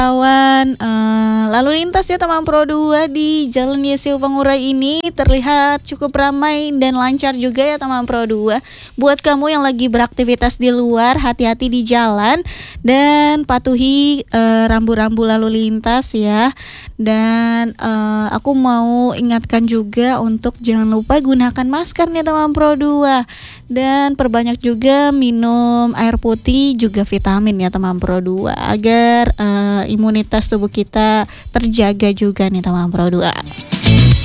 Kawan lalu lintas ya teman Pro 2 di Jalan Yesio Pangurai ini terlihat cukup ramai dan lancar juga ya teman Pro 2. Buat kamu yang lagi beraktivitas di luar, hati-hati di jalan dan patuhi rambu-rambu lalu lintas ya. Dan aku mau ingatkan juga untuk jangan lupa gunakan masker nih teman Pro 2. Dan perbanyak juga minum air putih juga vitamin ya teman Pro 2 agar imunitas tubuh kita terjaga juga nih teman Pro 2.